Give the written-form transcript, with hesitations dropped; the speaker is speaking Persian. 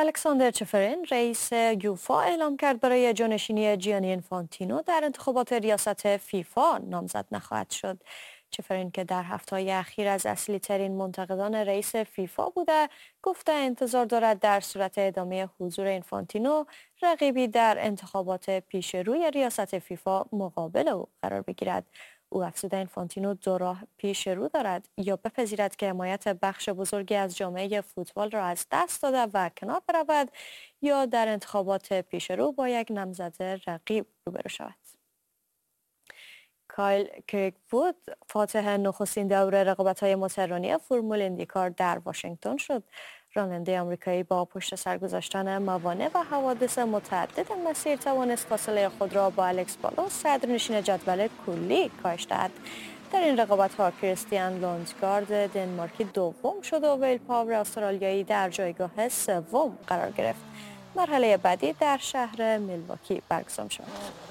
الکساندر چفرین رئیس یوفا اعلام کرد برای جانشینی جیانی انفانتینو در انتخابات ریاست فیفا نامزد نخواهد شد. چفرین که در هفته‌های اخیر از اصلی ترین منتقدان رئیس فیفا بوده، گفته انتظار دارد در صورت ادامه حضور انفانتینو رقیبی در انتخابات پیش روی ریاست فیفا مقابل او قرار بگیرد. او افزوده انفانتینو دو راه پیش رو دارد: یا بپذیرد که حمایت بخش بزرگی از جامعه فوتبال را از دست داده و کنار برود، یا در انتخابات پیش رو با یک نامزد رقیب روبرو شود. کایل کریگوود فاتح نخستین دوره رقابت‌های موتوررانی فرمول اندیکار در واشنگتن شد. راننده آمریکایی با پشت سر گذاشتن موانع و حوادث متعدد مسیر توانست فاصله خود را با الکس بالوس صدرنشین جدول کلی کاهش دهد. در این رقابت‌ها کریستیان لوندگارد دنمارکی دوم شد و ویل پاور استرالیایی در جایگاه سوم قرار گرفت. مرحله بعدی در شهر میلواکی برگزار شد.